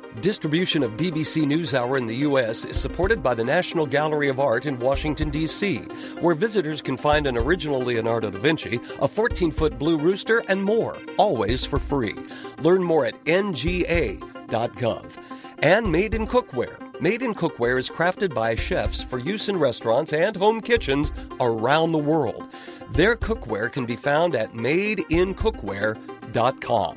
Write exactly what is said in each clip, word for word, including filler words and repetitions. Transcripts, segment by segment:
Distribution of B B C NewsHour in the U S is supported by the National Gallery of Art in Washington, D C, where visitors can find an original Leonardo da Vinci, a fourteen-foot blue rooster, and more, always for free. Learn more at N G A dot gov. And Made in Cookware. Made in Cookware is crafted by chefs for use in restaurants and home kitchens around the world. Their cookware can be found at made in cookware dot com.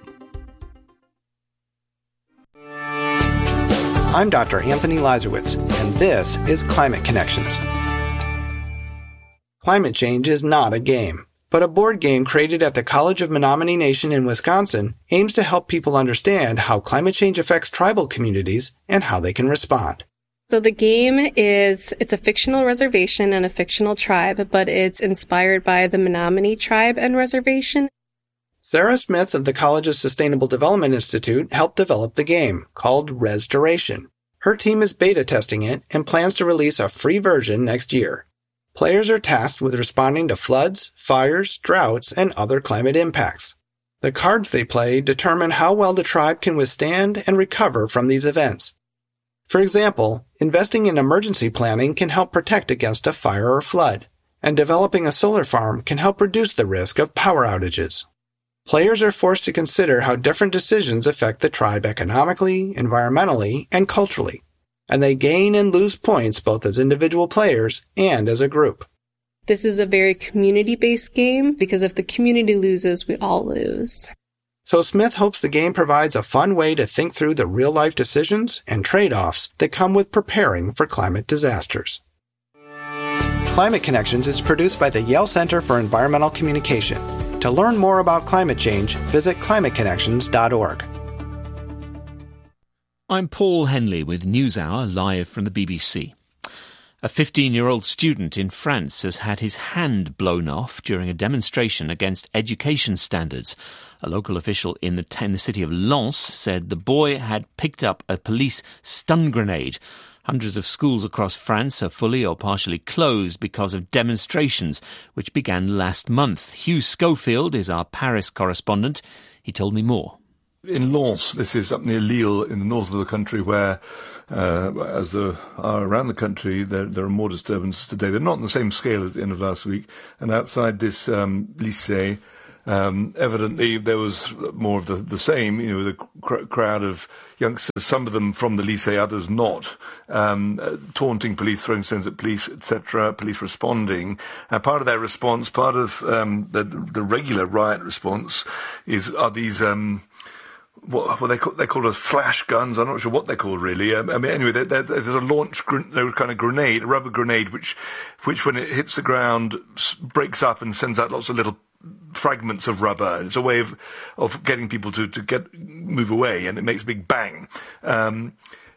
I'm Doctor Anthony Lazarowitz, and this is Climate Connections. Climate change is not a game, but a board game created at the College of Menominee Nation in Wisconsin aims to help people understand how climate change affects tribal communities and how they can respond. So the game is, it's a fictional reservation and a fictional tribe, but it's inspired by the Menominee tribe and reservation. Sarah Smith of the College's Sustainable Development Institute helped develop the game, called Restoration. Her team is beta testing it and plans to release a free version next year. Players are tasked with responding to floods, fires, droughts, and other climate impacts. The cards they play determine how well the tribe can withstand and recover from these events. For example, investing in emergency planning can help protect against a fire or flood, and developing a solar farm can help reduce the risk of power outages. Players are forced to consider how different decisions affect the tribe economically, environmentally, and culturally, and they gain and lose points both as individual players and as a group. This is a very community-based game because if the community loses, we all lose. So Smith hopes the game provides a fun way to think through the real-life decisions and trade-offs that come with preparing for climate disasters. Climate Connections is produced by the Yale Center for Environmental Communication. To learn more about climate change, visit climate connections dot org. I'm Paul Henley with NewsHour, live from the B B C. A fifteen-year-old student in France has had his hand blown off during a demonstration against education standards. A local official in the, in the city of Lens said the boy had picked up a police stun grenade. Hundreds of schools across France are fully or partially closed because of demonstrations, which began last month. Hugh Schofield is our Paris correspondent. He told me more. In Lens, this is up near Lille in the north of the country where, uh, as there are around the country, there, there are more disturbances today. They're not on the same scale as the end of last week. And outside this um, lycée, Um, evidently there was more of the, the same, you know, the cr- crowd of youngsters, some of them from the lycée, others not, um, uh, taunting police, throwing stones at police, et cetera, police responding. And part of their response, part of um, the, the regular riot response is are these... Um, What, what they call, they call us flash guns. I'm not sure what they're called really. Um, I mean, anyway, there, there, there's a launch gr- kind of grenade, a rubber grenade, which, which when it hits the ground, s- breaks up and sends out lots of little fragments of rubber. It's a way of, of getting people to, to get, move away, and it makes a big bang. Um,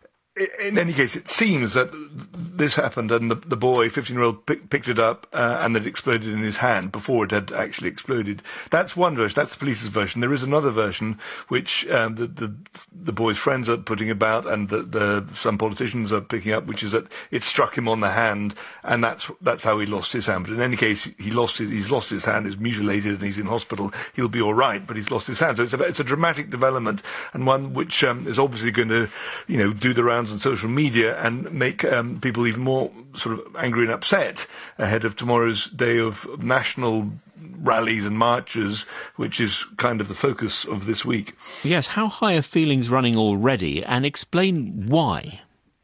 in any case, it seems that this happened and the, the boy, fifteen-year-old, pick, picked it up uh, and it exploded in his hand before it had actually exploded. That's one version. That's the police's version. There is another version which um, the, the the boy's friends are putting about and the, the some politicians are picking up, which is that it struck him on the hand and that's that's how he lost his hand. But in any case, he lost his, he's lost his hand, he's mutilated and he's in hospital. He'll be all right, but he's lost his hand. So it's a, it's a dramatic development and one which um, is obviously going to, you know, do the rounds on social media and make um, people even more sort of angry and upset ahead of tomorrow's day of national rallies and marches, which is kind of the focus of this week. Yes, how high are feelings running already, and explain why?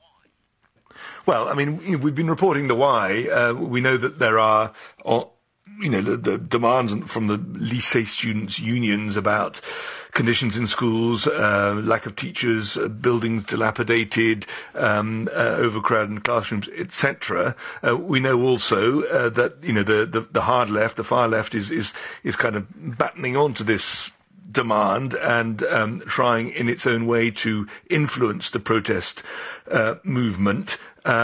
Well, I mean, we've been reporting the why. Uh, we know that there are... Uh, you know, the, the demands from the lycée students' unions about conditions in schools, uh, lack of teachers, uh, buildings dilapidated, um, uh, overcrowded classrooms, et cetera. Uh, we know also uh, that, you know, the, the, the hard left, the far left is, is, is kind of battening onto this demand and um, trying in its own way to influence the protest uh, movement. Um,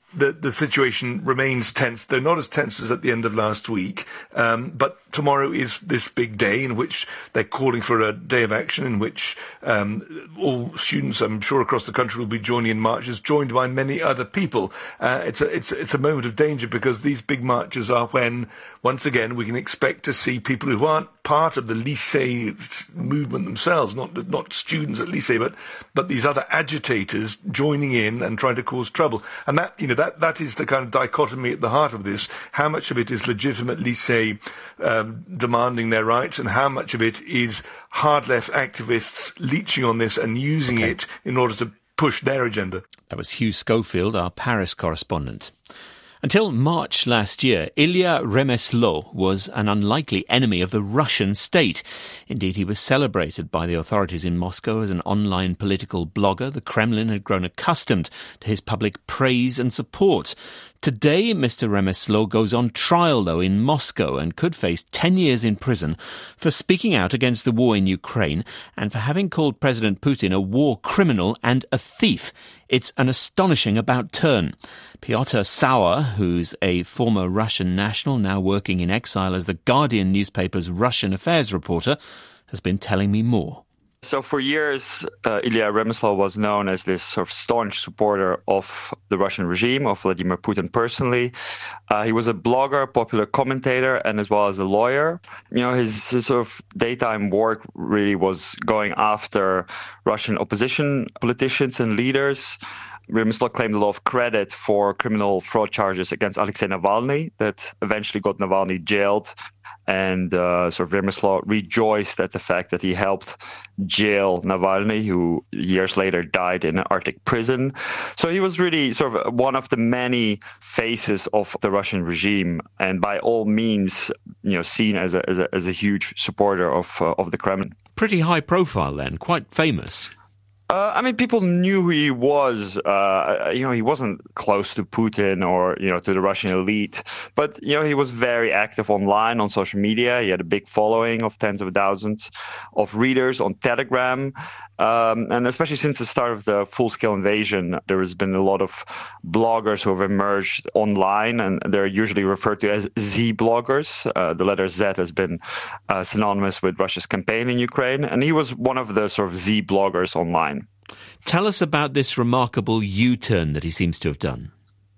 the, the situation remains tense. They're not as tense as at the end of last week, um, but tomorrow is this big day in which they're calling for a day of action in which um, all students, I'm sure, across the country will be joining in marches, joined by many other people. Uh, it's, a, it's, it's a moment of danger because these big marches are when, once again, we can expect to see people who aren't part of the lycée movement themselves, not not students at lycée, but but these other agitators joining in and trying to cause trouble. And that, you know, that, that is the kind of dichotomy at the heart of this. How much of it is legitimate lycée um, demanding their rights, and how much of it is hard left activists leeching on this and using okay. it in order to push their agenda? That was Hugh Schofield, our Paris correspondent. Until March last year, Ilya Remeslo was an unlikely enemy of the Russian state. Indeed, he was celebrated by the authorities in Moscow as an online political blogger. The Kremlin had grown accustomed to his public praise and support. Today, Mister Remeslo goes on trial, though, in Moscow and could face ten years in prison for speaking out against the war in Ukraine and for having called President Putin a war criminal and a thief. It's an astonishing about-turn. Pyotr Sauer, who's a former Russian national now working in exile as the Guardian newspaper's Russian affairs reporter, has been telling me more. So for years, uh, Ilya Remeslo was known as this sort of staunch supporter of the Russian regime, of Vladimir Putin personally. Uh, he was a blogger, popular commentator, and as well as a lawyer. You know, his, his sort of daytime work really was going after Russian opposition politicians and leaders. Remeslo claimed a lot of credit for criminal fraud charges against Alexei Navalny that eventually got Navalny jailed. And uh, sort of Remeslo rejoiced at the fact that he helped jail Navalny, who years later died in an Arctic prison. So he was really sort of one of the many faces of the Russian regime, and by all means, you know, seen as a as a, as a huge supporter of uh, of the Kremlin. Pretty high profile then, quite famous. Uh, I mean, people knew who he was. Uh, you know, he wasn't close to Putin or, you know, to the Russian elite. But, you know, he was very active online on social media. He had a big following of tens of thousands of readers on Telegram. Um, and especially since the start of the full-scale invasion, there has been a lot of bloggers who have emerged online, and they're usually referred to as Z bloggers. Uh, the letter Z has been uh, synonymous with Russia's campaign in Ukraine. And he was one of the sort of Z bloggers online. Tell us about this remarkable U-turn that he seems to have done.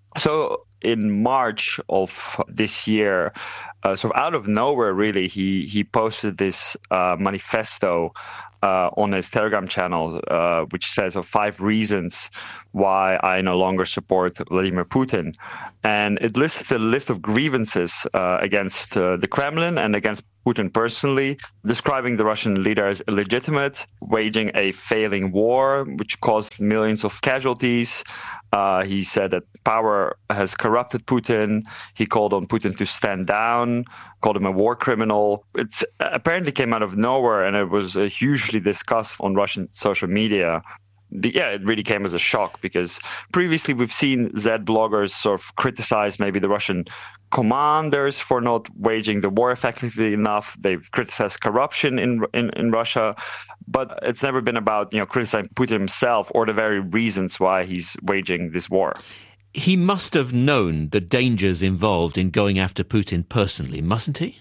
So in March of this year, uh, sort of out of nowhere, really, he he posted this uh, manifesto uh, on his Telegram channel, uh, which says of five reasons why I no longer support Vladimir Putin. And it lists a list of grievances uh, against uh, the Kremlin and against Putin personally, describing the Russian leader as illegitimate, waging a failing war, which caused millions of casualties. Uh, he said that power has corrupted Putin. He called on Putin to stand down, called him a war criminal. It apparently came out of nowhere, and it was uh, hugely discussed on Russian social media. The, yeah, it really came as a shock because previously we've seen Z bloggers sort of criticize maybe the Russian commanders for not waging the war effectively enough. They've criticized corruption in, in in Russia, but it's never been about, you know, criticizing Putin himself or the very reasons why he's waging this war. He must have known the dangers involved in going after Putin personally, mustn't he?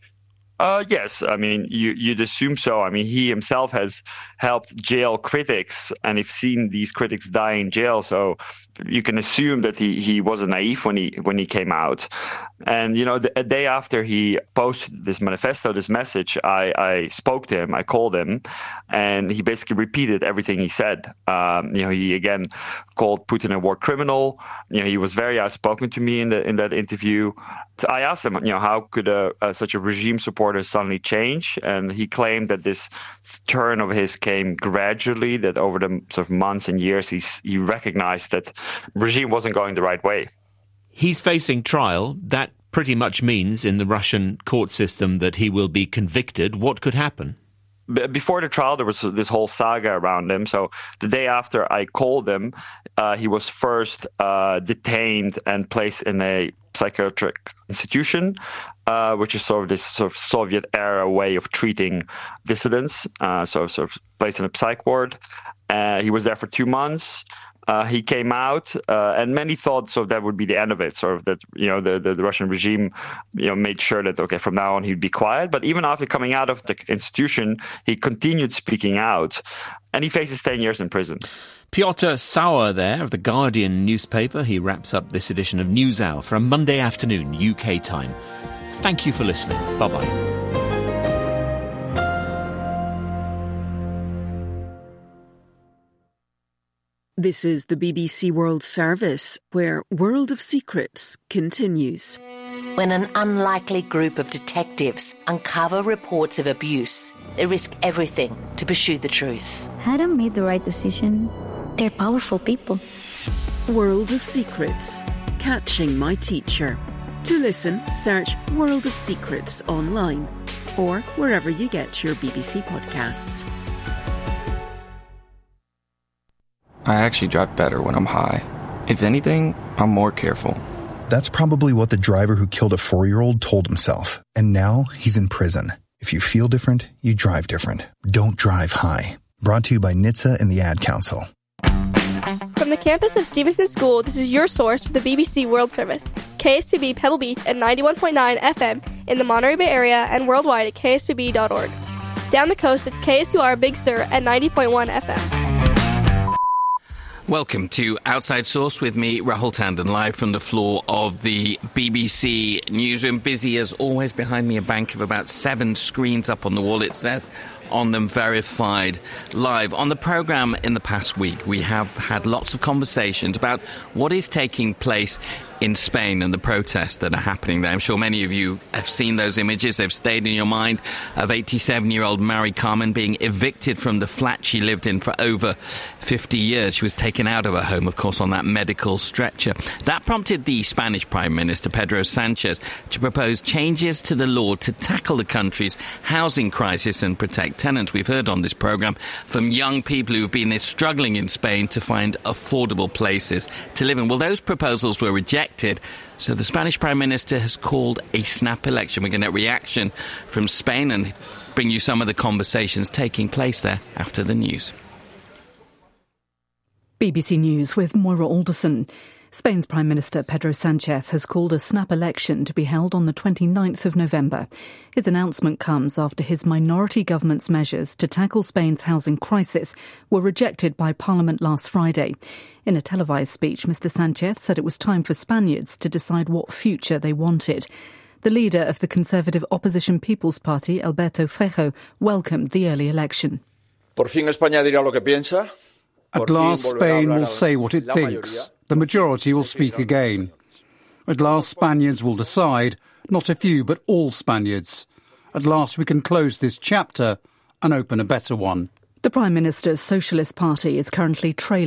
Uh, yes, I mean, you, you'd assume so. I mean, he himself has helped jail critics, and he's seen these critics die in jail. So you can assume that he, he wasn't naive when he when he came out. And, you know, the, a day after he posted this manifesto, this message, I, I spoke to him, I called him, and he basically repeated everything he said. Um, you know, he again called Putin a war criminal. You know, he was very outspoken to me in the in that interview. I asked him, you know, how could a, a, such a regime supporter suddenly change? And he claimed that this turn of his came gradually, that over the sort of months and years, he, he recognized that regime wasn't going the right way. He's facing trial. That pretty much means in the Russian court system that he will be convicted. What could happen? Before the trial, there was this whole saga around him. So the day after I called him, uh, he was first uh, detained and placed in a psychiatric institution, uh, which is sort of this sort of Soviet-era way of treating dissidents. Uh, so sort of placed in a psych ward. Uh, he was there for two months. Uh, he came out, uh, and many thought so that would be the end of it. Sort of that, you know, the, the, the Russian regime, you know, made sure that okay, from now on he'd be quiet. But even after coming out of the institution, he continued speaking out, and he faces ten years in prison. Piotr Sauer there of The Guardian newspaper. He wraps up this edition of NewsHour for a Monday afternoon U K time. Thank you for listening. Bye bye. This is the B B C World Service, where World of Secrets continues. When an unlikely group of detectives uncover reports of abuse, they risk everything to pursue the truth. Hadn't made the right decision. They're powerful people. World of Secrets, Catching My Teacher. To listen, search World of Secrets online or wherever you get your B B C podcasts. I actually drive better when I'm high. If anything, I'm more careful. That's probably what the driver who killed a four-year-old told himself. And now he's in prison. If you feel different, you drive different. Don't drive high. Brought to you by N H T S A and the Ad Council. From the campus of Stevenson School, this is your source for the B B C World Service. K S P B Pebble Beach at ninety-one point nine F M in the Monterey Bay area and worldwide at k s p b dot org. Down the coast, it's K S U R Big Sur at ninety point one F M. Welcome to Outside Source with me, Rahul Tandon, live from the floor of the B B C newsroom. Busy as always. Behind me, a bank of about seven screens up on the wall. It's there on them, verified live. On the programme in the past week, we have had lots of conversations about what is taking place in Spain and the protests that are happening there. I'm sure many of you have seen those images. They've stayed in your mind of eighty-seven-year-old Mari Carmen being evicted from the flat she lived in for over fifty years. She was taken out of her home, of course, on that medical stretcher. That prompted the Spanish Prime Minister, Pedro Sanchez, to propose changes to the law to tackle the country's housing crisis and protect tenants. We've heard on this programme from young people who've been struggling in Spain to find affordable places to live in. Well, those proposals were rejected. So the Spanish Prime Minister has called a snap election. We're going to get reaction from Spain and bring you some of the conversations taking place there after the news. B B C News with Moira Alderson. Spain's Prime Minister Pedro Sanchez has called a snap election to be held on the twenty-ninth of November. His announcement comes after his minority government's measures to tackle Spain's housing crisis were rejected by Parliament last Friday. In a televised speech, Mr Sanchez said it was time for Spaniards to decide what future they wanted. The leader of the Conservative Opposition People's Party, Alberto Feijó, welcomed the early election. Por fin España dirá lo que piensa. At last, Spain will say what it thinks. The majority will speak again. At last, Spaniards will decide, not a few, but all Spaniards. At last, we can close this chapter and open a better one. The Prime Minister's Socialist Party is currently trailing